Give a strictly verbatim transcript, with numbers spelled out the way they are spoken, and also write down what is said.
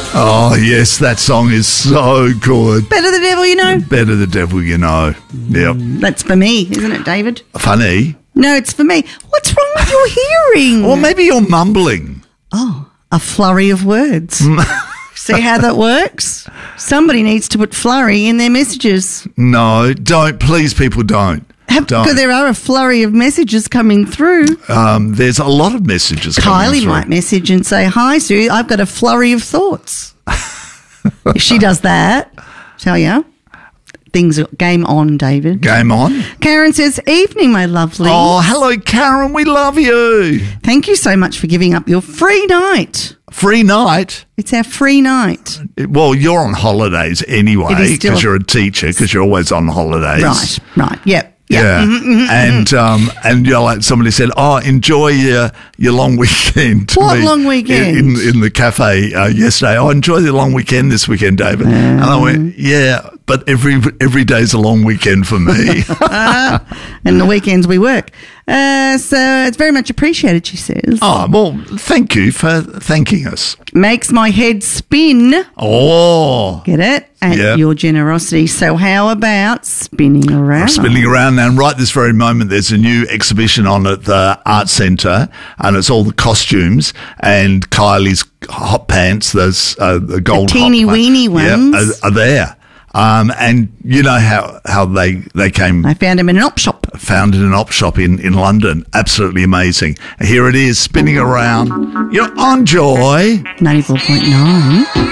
Oh, yes, that song is so good. Better the devil you know. Better the devil you know. Yep. That's for me, isn't it, David? Funny. No, it's for me. What's wrong with your hearing? Or maybe you're mumbling. Oh, a flurry of words. See how that works? Somebody needs to put flurry in their messages. No, don't. Please, people, don't. Have, Don't. Because there are a flurry of messages coming through. Um, there's a lot of messages coming Kylie through. might message and say, "Hi, Sue, I've got a flurry of thoughts." If she does that, tell you, things are game on, David. Game on. Karen says, "Evening, my lovely. Oh, hello, Karen. We love you. Thank you so much for giving up your free night. Free night. It's our free night. Well, you're on holidays It anyway is still- because you're a teacher because you're always on holidays. Right, right, yep. Yeah, Yep. Mhm, mhm, and um, and you know, like somebody said, oh, enjoy your your long weekend. to What me long weekend? In, in the cafe uh, yesterday. Oh, enjoy the long weekend this weekend, David. Um. And I went, yeah, but every every day's a long weekend for me. And the weekends we work. Uh, so it's very much appreciated, she says. Oh, well, thank you for thanking us. Makes my head spin. Oh, Get it? At Yeah. your generosity. So how about spinning around? spinning around now. And right this very moment, there's a new exhibition on at the Art Centre, and it's all the costumes and Kylie's hot pants, those uh, the gold teeny hot pa- weeny yeah, ones. are, are there. Um, and you know how, how they, they came, I found him in an op shop. found in an op shop in, in London. Absolutely amazing. Here it is, spinning around. You're on Joy. ninety-four point nine.